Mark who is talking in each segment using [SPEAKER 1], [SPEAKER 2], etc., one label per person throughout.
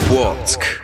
[SPEAKER 1] Płock.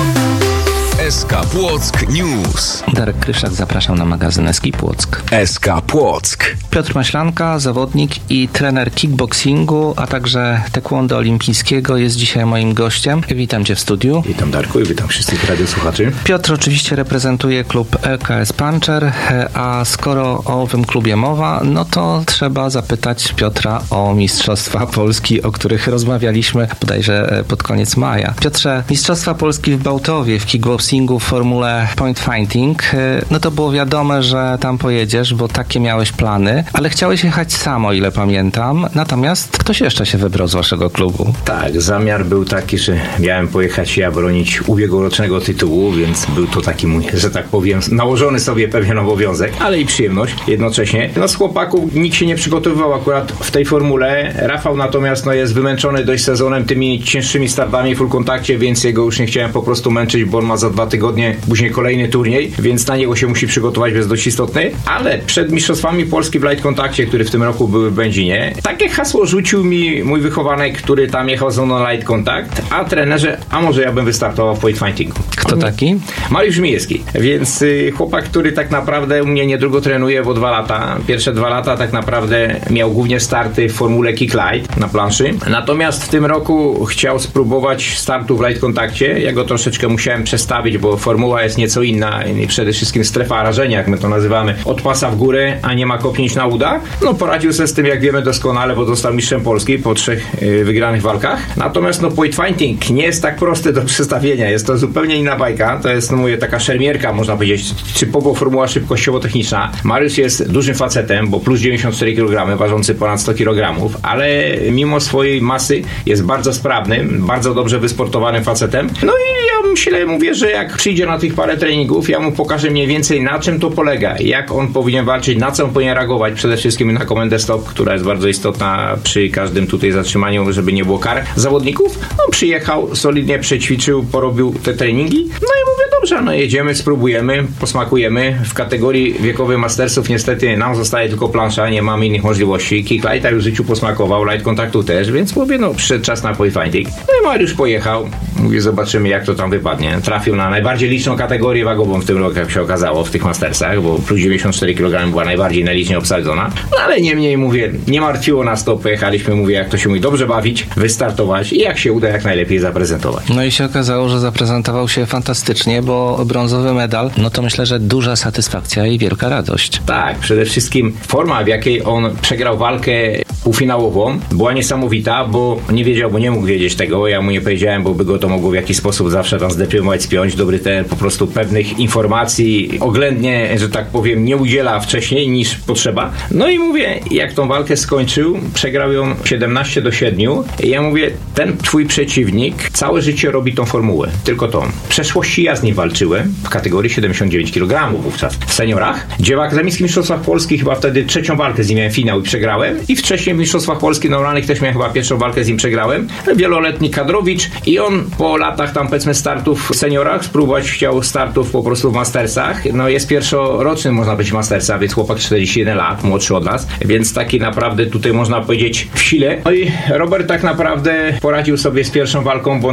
[SPEAKER 1] SK Płock News.
[SPEAKER 2] Darek Kryszak, zapraszam na magazyn SK Płock.
[SPEAKER 1] SK Płock.
[SPEAKER 2] Piotr Maślanka, zawodnik i trener kickboxingu, a także taekwondo olimpijskiego, jest dzisiaj moim gościem. Witam Cię w studiu.
[SPEAKER 3] Witam Darku i witam wszystkich radiosłuchaczy.
[SPEAKER 2] Piotr oczywiście reprezentuje klub LKS Puncher, a skoro o owym klubie mowa, no to trzeba zapytać Piotra o Mistrzostwa Polski, o których rozmawialiśmy bodajże pod koniec maja. Piotrze, Mistrzostwa Polski w Bałtowie w kickboxingu w formule point fighting, no to było wiadome, że tam pojedziesz, bo takie miałeś plany, ale chciałeś jechać sam, o ile pamiętam. Natomiast ktoś jeszcze się wybrał z waszego klubu.
[SPEAKER 3] Tak, zamiar był taki, że miałem pojechać ja bronić ubiegłorocznego tytułu, więc był to taki mój, że tak powiem, nałożony sobie pewien obowiązek, ale i przyjemność jednocześnie. No z chłopaków nikt się nie przygotowywał akurat w tej formule. Rafał natomiast jest wymęczony dość sezonem, tymi cięższymi startami w full kontakcie, więc jego już nie chciałem po prostu męczyć, bo on ma za 2 tygodnie później kolejny turniej, więc na niego się musi przygotować, jest dość istotny. Ale przed Mistrzostwami Polski w light kontakcie, które w tym roku były w Będzinie, takie hasło rzucił mi mój wychowanek, który tam jechał z mną light kontakt, a trenerze, a może ja bym wystartował w point fightingu.
[SPEAKER 2] Kto taki?
[SPEAKER 3] Mariusz Mijewski. Więc chłopak, który tak naprawdę u mnie niedługo trenuje, bo 2 lata. Pierwsze 2 lata tak naprawdę miał głównie starty w formule kick light na planszy. Natomiast w tym roku chciał spróbować startu w light kontakcie. Ja go troszeczkę musiałem przestawić, bo formuła jest nieco inna i przede wszystkim strefa rażenia, jak my to nazywamy, od pasa w górę, a nie ma kopnięć na uda. No poradził sobie z tym, jak wiemy doskonale, bo został mistrzem Polski po 3 wygranych walkach. Natomiast point fighting nie jest tak prosty do przestawienia. Jest to zupełnie inna bajka. To jest, mówię, taka szermierka, można powiedzieć, typowo formuła szybkościowo-techniczna. Mariusz jest dużym facetem, bo plus 94 kg, ważący ponad 100 kg, ale mimo swojej masy jest bardzo sprawnym, bardzo dobrze wysportowanym facetem. No i ja mówię, że jak przyjdzie na tych parę treningów, ja mu pokażę mniej więcej, na czym to polega, jak on powinien walczyć, na co on powinien reagować, przede wszystkim na komendę stop, która jest bardzo istotna przy każdym tutaj zatrzymaniu, żeby nie było kar zawodników. On przyjechał, solidnie przećwiczył, porobił te treningi, no i mówię, dobrze, no jedziemy, spróbujemy, posmakujemy. W kategorii wiekowej mastersów niestety nam zostaje tylko plansza, nie mamy innych możliwości. Kick lighta już w życiu posmakował, light kontaktu też, więc mówię, przyszedł czas na point fighting. No i Mariusz pojechał, mówię, zobaczymy, jak to tam wypadnie. Trafił na najbardziej liczną kategorię wagową w tym roku, jak się okazało, w tych mastersach, bo plus 94 kg była najbardziej nalicznie obsadzona. No ale niemniej, mówię, nie martwiło nas to, pojechaliśmy, mówię, jak to się mówi, dobrze bawić, wystartować i jak się uda, jak najlepiej zaprezentować.
[SPEAKER 2] No i się okazało, że zaprezentował się fantastycznie, bo brązowy medal, no to myślę, że duża satysfakcja i wielka radość.
[SPEAKER 3] Tak, przede wszystkim forma, w jakiej on przegrał walkę półfinałową, była niesamowita, bo nie wiedział, bo nie mógł wiedzieć tego, ja mu nie powiedziałem, bo by go to mogło w jakiś sposób zawsze tam zdeprymować, spiąć, dobry ten po prostu pewnych informacji oględnie, że tak powiem, nie udziela wcześniej niż potrzeba. No i mówię, jak tą walkę skończył, przegrał ją 17-7. I ja mówię, ten twój przeciwnik całe życie robi tą formułę, tylko tą. W przeszłości ja z nim walczyłem w kategorii 79 kg wówczas w seniorach, gdzie w akademickich mistrzostwach Polski chyba wtedy 3. walkę z nim miałem finał i przegrałem i wcześniej w mistrzostwach Polski normalnych też miałem chyba 1. walkę z nim przegrałem. Wieloletni kadrowicz i on po latach tam powiedzmy startów w seniorach spróbować chciał startów po prostu w mastersach. No jest pierwszorocznym, można być, mastersa, więc chłopak 41 lat, młodszy od nas, więc taki naprawdę tutaj można powiedzieć w sile. No i Robert tak naprawdę poradził sobie z pierwszą walką, bo